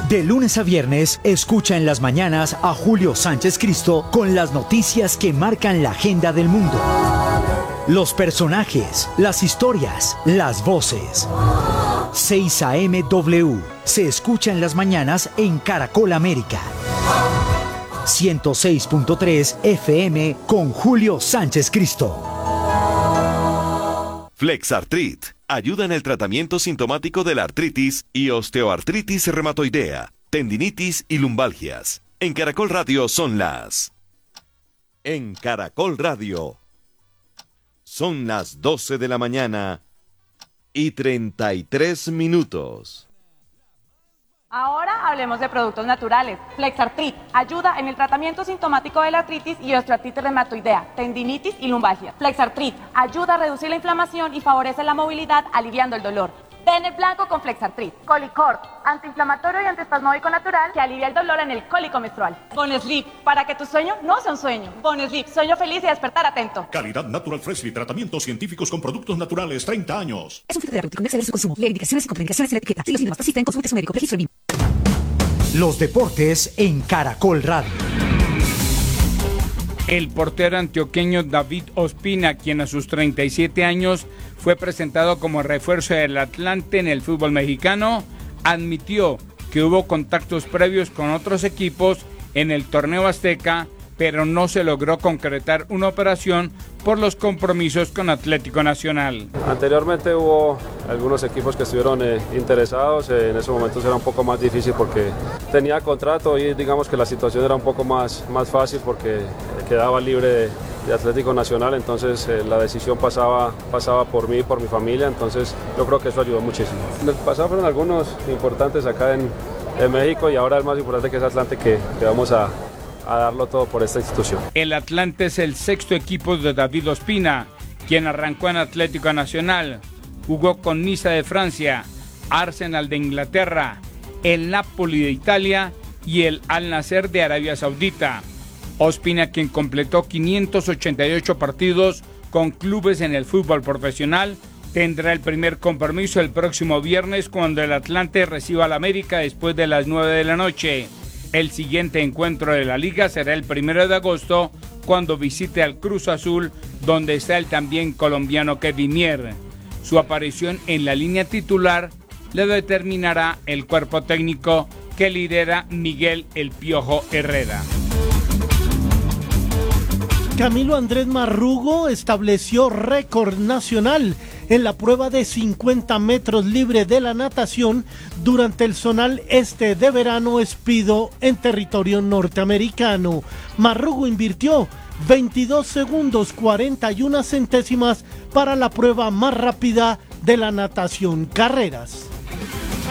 De lunes a viernes, escucha en las mañanas a Julio Sánchez Cristo con las noticias que marcan la agenda del mundo. Los personajes, las historias, las voces. 6 a.m. W se escucha en las mañanas en Caracol América. 106.3 FM con Julio Sánchez Cristo. Flexartrit ayuda en el tratamiento sintomático de la artritis y osteoartritis reumatoidea, tendinitis y lumbalgias. En Caracol Radio son las... En Caracol Radio son las 12 de la mañana y 33 minutos. Ahora hablemos de productos naturales. Flexartrit ayuda en el tratamiento sintomático de la artritis y osteoartritis reumatoidea, tendinitis y lumbalgia. Flexartrit ayuda a reducir la inflamación y favorece la movilidad, aliviando el dolor. Ven el blanco con Flexartrit. Colicort, antiinflamatorio y antiespasmódico natural que alivia el dolor en el cólico menstrual. Bonesleep, para que tu sueño no sea un sueño. Bonesleep, sueño feliz y despertar atento. Calidad Natural Freshly, tratamientos científicos con productos naturales, 30 años. Es un fitoterapéutico, no exceder su consumo. Lee indicaciones y contraindicaciones en la etiqueta. Si los síntomas persisten, consulte a su médico. Registro BIM. Los deportes en Caracol Radio. El portero antioqueño David Ospina, quien a sus 37 años fue presentado como refuerzo del Atlante en el fútbol mexicano, admitió que hubo contactos previos con otros equipos en el torneo azteca, pero no se logró concretar una operación por los compromisos con Atlético Nacional. Anteriormente hubo algunos equipos que estuvieron interesados, en ese momento era un poco más difícil porque tenía contrato y digamos que la situación era un poco más fácil porque quedaba libre de Atlético Nacional, entonces la decisión pasaba por mí y por mi familia, entonces yo creo que eso ayudó muchísimo. En el pasado fueron algunos importantes acá en México y ahora el más importante que es Atlante que vamos a darlo todo por esta institución. El Atlante es el sexto equipo de David Ospina, quien arrancó en Atlético Nacional, jugó con Niza de Francia, Arsenal de Inglaterra, el Napoli de Italia y el Al Nassr de Arabia Saudita. Ospina, quien completó 588 partidos con clubes en el fútbol profesional, tendrá el primer compromiso el próximo viernes cuando el Atlante reciba al América después de las 9 de la noche. El siguiente encuentro de la liga será el 1 de agosto cuando visite al Cruz Azul, donde está el también colombiano Kevin Mier. Su aparición en la línea titular le determinará el cuerpo técnico que lidera Miguel El Piojo Herrera. Camilo Andrés Marrugo estableció récord nacional en la prueba de 50 metros libre de la natación durante el Zonal Este de Verano Speedo en territorio norteamericano. Marrugo invirtió 22 segundos 41 centésimas para la prueba más rápida de la natación carreras.